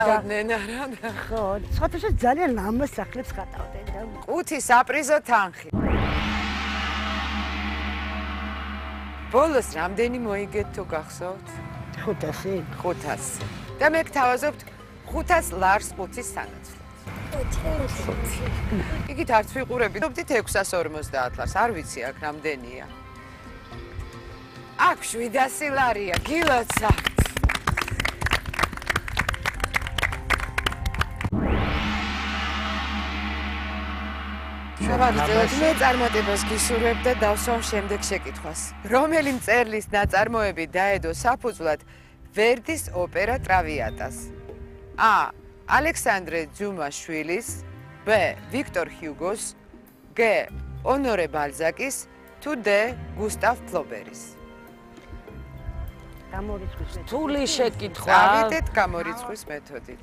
დავდნენ არა და ხო, სხვათა ძალიან ლამაზ სახლებს ხატავდნენ და 5 საპრიზო თანხი. ბოლოს რამდენი მოიგეთ თუ გახსოვთ? 500. 500. და მე გთავაზობთ 500 ლარს 5-ის სანაცვლოდ. იქით არც ვიყურებით, ვთქვით 650 ლარს, არ ვიცი აქ რამდენია. აქ 700 ლარია, გილოცავთ. შევაგრძელოთ, მე წარმატებას გისურვებ და დავსვამ შემდეგ შეკითხვას. რომელი მწერლის ნაწარმოები დაედო საფუძვლად ვერდის ოპერა ტრავიატას? A. ალექსანდრე ძუმაშვილის, B. ვიქტორ ჰიუგოს, G. ონორე ბალზაკის, თუ D. გუსტავ ფლობერის. გამორიცხვის რთული შეკითხვა. წავიდეთ გამორიცხვის მეთოდით.